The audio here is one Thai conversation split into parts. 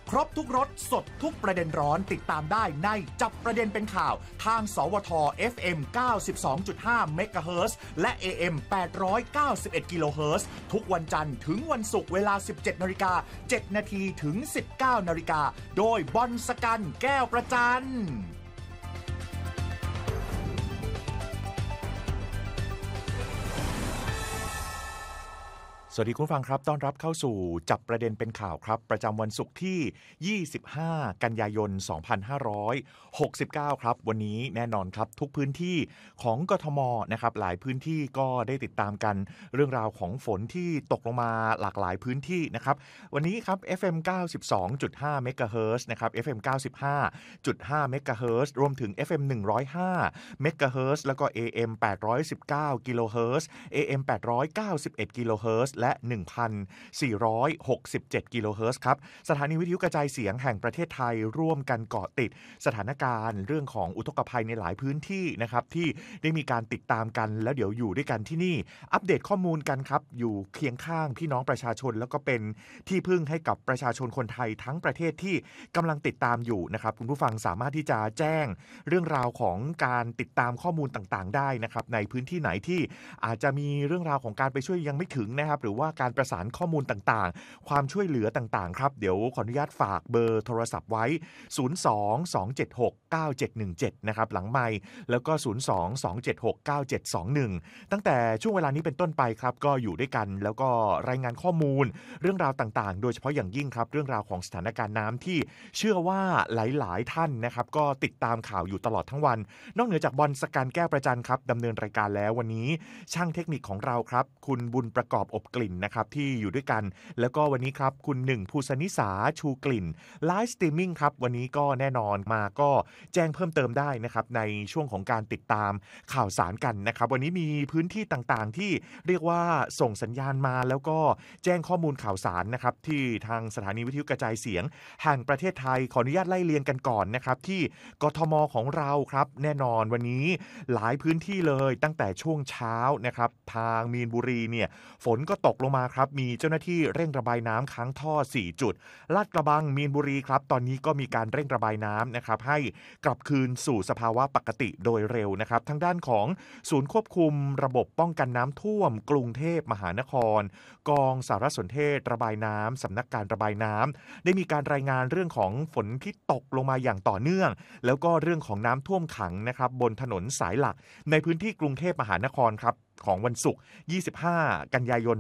ครบทุกรสสดทุกประเด็นร้อนติดตามได้ในจับประเด็นเป็นข่าวทางสวท FM 92.5 เมกะเฮิรตซ์และ AM 891 กิโลเฮิรตซ์ทุกวันจันทร์ถึงวันศุกร์เวลา 17:07 นาทีถึง 19:00 น.โดยบอลสกันแก้วประจันสวัสดีคุณฟังครับต้อนรับเข้าสู่จับประเด็นเป็นข่าวครับประจำวันศุกร์ที่25กันยายน2569ครับวันนี้แน่นอนครับทุกพื้นที่ของกทมนะครับหลายพื้นที่ก็ได้ติดตามกันเรื่องราวของฝนที่ตกลงมาหลากหลายพื้นที่นะครับวันนี้ครับ FM 92.5 เมกะเฮิรตซ์นะครับ FM 95.5 เมกะเฮิรตซ์รวมถึง FM 105 เมกะเฮิรตซ์แล้วก็ AM 819 กิโลเฮิรตซ์ AM 891 กิโลเฮิรตซ์และ 1,467 กิโลเฮิรตซ์ครับสถานีวิทยุกระจายเสียงแห่งประเทศไทยร่วมกันเกาะติดสถานการณ์เรื่องของอุทกภัยในหลายพื้นที่นะครับที่ได้มีการติดตามกันแล้วเดี๋ยวอยู่ด้วยกันที่นี่อัปเดตข้อมูลกันครับอยู่เคียงข้างพี่น้องประชาชนแล้วก็เป็นที่พึ่งให้กับประชาชนคนไทยทั้งประเทศที่กำลังติดตามอยู่นะครับคุณผู้ฟังสามารถที่จะแจ้งเรื่องราวของการติดตามข้อมูลต่างๆได้นะครับในพื้นที่ไหนที่อาจจะมีเรื่องราวของการไปช่วยยังไม่ถึงนะครับหรือว่าการประสานข้อมูลต่างๆความช่วยเหลือต่างๆครับเดี๋ยวขออนุญาตฝากเบอร์โทรศัพท์ไว้02-276-9717นะครับหลังไมค์แล้วก็02-276-9721ตั้งแต่ช่วงเวลานี้เป็นต้นไปครับก็อยู่ด้วยกันแล้วก็รายงานข้อมูลเรื่องราวต่างๆโดยเฉพาะอย่างยิ่งครับเรื่องราวของสถานการณ์น้ำที่เชื่อว่าหลายๆท่านนะครับก็ติดตามข่าวอยู่ตลอดทั้งวันนอกเหนือจากบอลสกันแก้วประจันครับดำเนินรายการแล้ววันนี้ช่างเทคนิคของเราครับคุณบุญประกอบอบกลิ่นนะครับที่อยู่ด้วยกันแล้วก็วันนี้ครับคุณหนึ่งภูสนิสาชูกลิ่นไลฟ์สตรีมมิ่งครับวันนี้ก็แน่นอนมาก็แจ้งเพิ่มเติมได้นะครับในช่วงของการติดตามข่าวสารกันนะครับวันนี้มีพื้นที่ต่างๆที่เรียกว่าส่งสัญญาณมาแล้วก็แจ้งข้อมูลข่าวสารนะครับที่ทางสถานีวิทยุกระจายเสียงแห่งประเทศไทยขออนุญาตไล่เรียงกันก่อนนะครับที่กทมของเราครับแน่นอนวันนี้หลายพื้นที่เลยตั้งแต่ช่วงเช้านะครับทางมีนบุรีเนี่ยฝนก็ตกลงมาครับมีเจ้าหน้าที่เร่งระบายน้ำค้างท่อ4จุดลาดกระบังมีนบุรีครับตอนนี้ก็มีการเร่งระบายน้ำนะครับให้กลับคืนสู่สภาวะปกติโดยเร็วนะครับทางด้านของศูนย์ควบคุมระบบป้องกันน้ำท่วมกรุงเทพมหานครกองสารสนเทศระบายน้ำสำนักการระบายน้ำได้มีการรายงานเรื่องของฝนที่ตกลงมาอย่างต่อเนื่องแล้วก็เรื่องของน้ำท่วมขังนะครับบนถนนสายหลักในพื้นที่กรุงเทพมหานครครับของวันศุกร์25กันยายน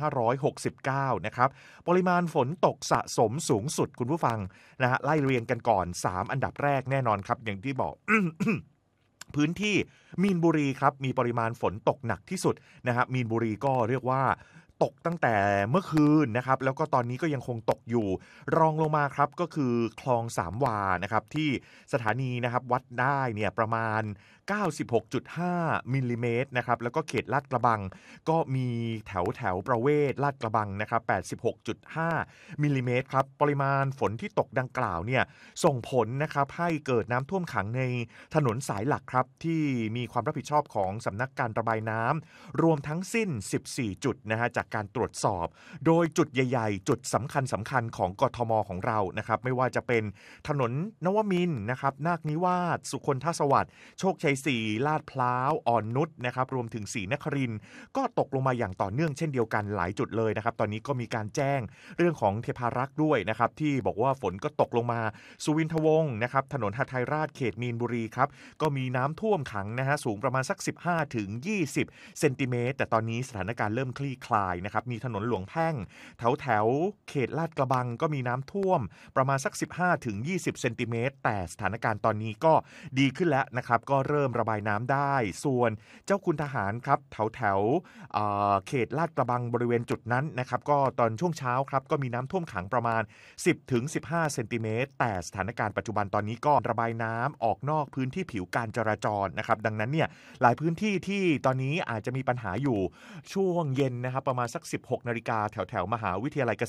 2569นะครับปริมาณฝนตกสะสมสูงสุดคุณผู้ฟังนะฮะไล่เรียงกันก่อน3อันดับแรกแน่นอนครับอย่างที่บอก พื้นที่มีนบุรีครับมีปริมาณฝนตกหนักที่สุดนะฮะมีนบุรีก็เรียกว่าตกตั้งแต่เมื่อคืนนะครับแล้วก็ตอนนี้ก็ยังคงตกอยู่รองลงมาครับก็คือคลองสามวานะครับที่สถานีนะครับวัดได้เนี่ยประมาณ96.5 มิลลิเมตรนะครับแล้วก็เขตลาดกระบังก็มีแถวประเวศลาดกระบังนะครับ86.5 มิลลิเมตรครับปริมาณฝนที่ตกดังกล่าวเนี่ยส่งผลนะครับให้เกิดน้ำท่วมขังในถนนสายหลักครับที่มีความรับผิดชอบของสำนักการระบายน้ำรวมทั้งสิ้น14จุดนะฮะจากการตรวจสอบโดยจุดใหญ่ๆจุดสำคัญของกทมของเรานะครับไม่ว่าจะเป็นถนนนวมินทร์นะครับนาคนิวาสสุคนทสวัสดิ์โชคชัย4ลาดพร้าวอ่อนนุชนะครับรวมถึงศรีนครินทร์ก็ตกลงมาอย่างต่อเนื่องเช่นเดียวกันหลายจุดเลยนะครับตอนนี้ก็มีการแจ้งเรื่องของเทพารักษ์ด้วยนะครับที่บอกว่าฝนก็ตกลงมาสุวินทวงศ์นะครับถนนหทัยราชเขตมีนบุรีครับก็มีน้ำท่วมขังนะฮะสูงประมาณสัก15ถึง20เซนติเมตรแต่ตอนนี้สถานการณ์เริ่มคลี่คลายนะครับมีถนนหลวงแพ่งแถวเขตลาดกระบังก็มีน้ำท่วมประมาณสัก15ถึง20เซนติเมตรแต่สถานการณ์ตอนนี้ก็ดีขึ้นแล้วนะครับก็เริ่มระบายน้ำได้ส่วนเจ้าคุณทหารครับแถวเขตลาดกระบังบริเวณจุดนั้นนะครับก็ตอนช่วงเช้าครับก็มีน้ำท่วมขังประมาณ10ถึง15เซนติเมตรแต่สถานการณ์ปัจจุบันตอนนี้ก็ระบายน้ำออกนอกพื้นที่ผิวการจราจรนะครับดังนั้นเนี่ยหลายพื้นที่ที่ตอนนี้อาจจะมีปัญหาอยู่ช่วงเย็นนะครับประมาณสัก 16 นาฬิกาแถวมหาวิทยาลัยเก